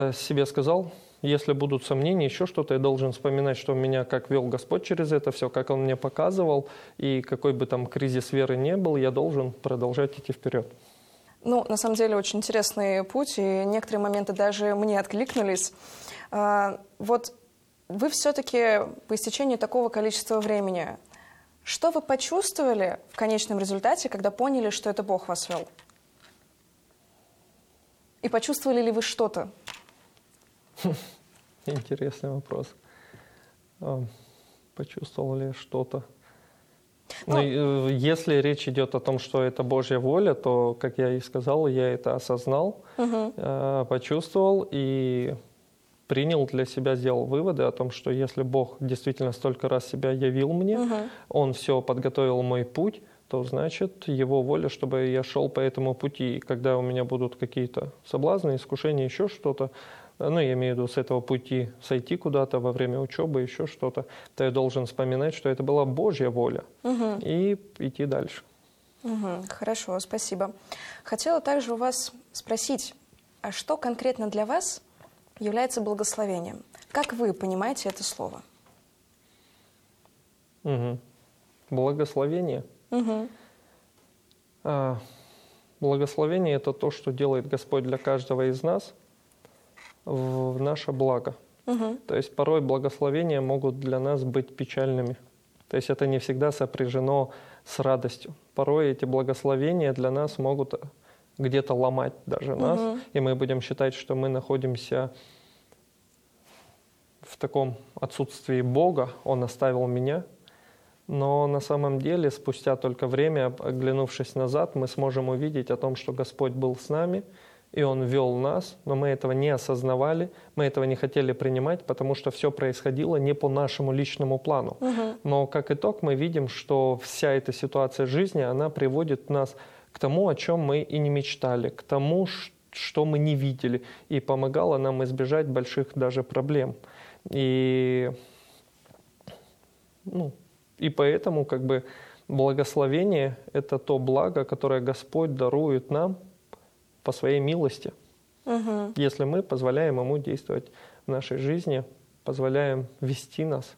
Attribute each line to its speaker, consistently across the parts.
Speaker 1: себе сказал, если будут сомнения, еще что-то, я должен вспоминать, что меня как вел Господь через это все, как Он мне показывал, и какой бы там кризис веры не был, я должен продолжать идти вперед.
Speaker 2: Ну, на самом деле, очень интересный путь, и некоторые моменты даже мне откликнулись. Вот вы все-таки по истечении такого количества времени, что вы почувствовали в конечном результате, когда поняли, что это Бог вас вел? И почувствовали ли вы что-то?
Speaker 1: Интересный вопрос. Почувствовал ли что-то? Если речь идет о том, что это Божья воля, то, как я и сказал, я это осознал, почувствовал и принял для себя, сделал выводы о том, что если Бог действительно столько раз себя явил мне, Он все подготовил мой путь, то значит Его воля, чтобы я шел по этому пути. И когда у меня будут какие-то соблазны, искушения, еще что-то, я имею в виду с этого пути сойти куда-то во время учебы, еще что-то, то я должен вспоминать, что это была Божья воля, и идти дальше.
Speaker 2: Хорошо, спасибо. Хотела также у вас спросить, а что конкретно для вас является благословением? Как вы понимаете это слово?
Speaker 1: Благословение? Благословение – это то, что делает Господь для каждого из нас в наше благо. То есть порой благословения могут для нас быть печальными. То есть это не всегда сопряжено с радостью. Порой эти благословения для нас могут где-то ломать даже нас, и мы будем считать, что мы находимся в таком отсутствии Бога, Он оставил меня. Но на самом деле, спустя только время, оглянувшись назад, мы сможем увидеть о том, что Господь был с нами, и Он вел нас, но мы этого не осознавали, мы этого не хотели принимать, потому что все происходило не по нашему личному плану. Но как итог мы видим, что вся эта ситуация жизни, она приводит нас к тому, о чем мы и не мечтали, к тому, что мы не видели, и помогала нам избежать больших даже проблем. И поэтому благословение – это то благо, которое Господь дарует нам по своей милости, если мы позволяем Ему действовать в нашей жизни, позволяем вести нас.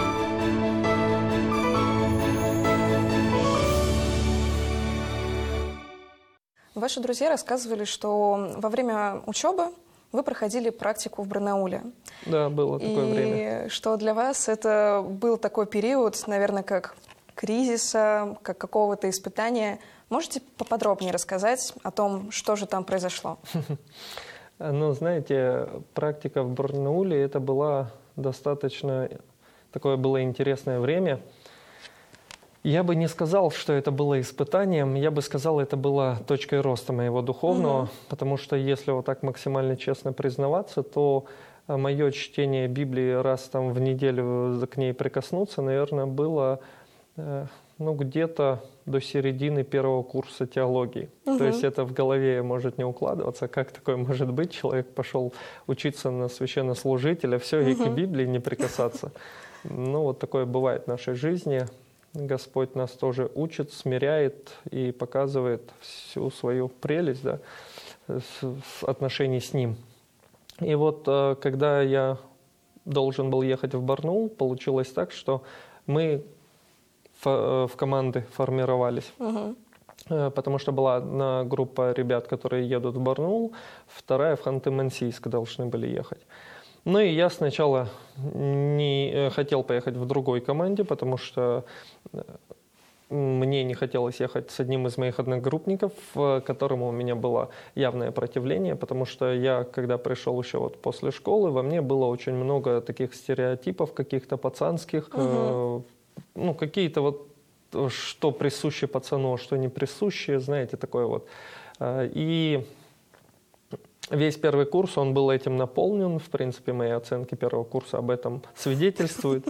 Speaker 2: Ваши друзья рассказывали, что во время учебы вы проходили практику в Барнауле.
Speaker 1: Да, было такое время.
Speaker 2: И что для вас это был такой период, наверное, как кризиса, как какого-то испытания. Можете поподробнее рассказать о том, что же там произошло?
Speaker 1: Знаете, практика в Барнауле, это было достаточно такое было интересное время. Я бы не сказал, что это было испытанием, я бы сказал, это было точкой роста моего духовного, потому что если вот так максимально честно признаваться, то мое чтение Библии раз там в неделю к ней прикоснуться, наверное, было где-то до середины первого курса теологии. То есть это в голове может не укладываться, как такое может быть, человек пошел учиться на священнослужителя, все, и к Библии не прикасаться. Вот такое бывает в нашей жизни. Господь нас тоже учит, смиряет и показывает всю свою прелесть, отношений с Ним. И вот когда я должен был ехать в Барнаул, получилось так, что мы в команды формировались. Потому что была одна группа ребят, которые едут в Барнаул, вторая в Ханты-Мансийск должны были ехать. И я сначала не хотел поехать в другой команде, потому что мне не хотелось ехать с одним из моих одногруппников, к которому у меня было явное противление, потому что я, когда пришел еще после школы, во мне было очень много таких стереотипов каких-то пацанских, какие-то что присуще пацану, а что не присуще, знаете, такое . И весь первый курс, он был этим наполнен. В принципе, мои оценки первого курса об этом свидетельствуют.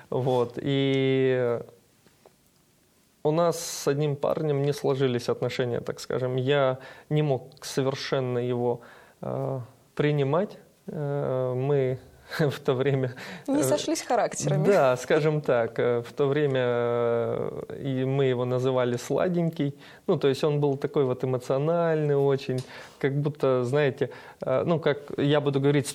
Speaker 1: И у нас с одним парнем не сложились отношения, так скажем. Я не мог совершенно его принимать. Мы в то время...
Speaker 2: Не сошлись характерами.
Speaker 1: Да, скажем так. В то время и мы его называли сладенький. Ну, то есть он был такой вот эмоциональный очень, как будто, знаете, ну, как я буду говорить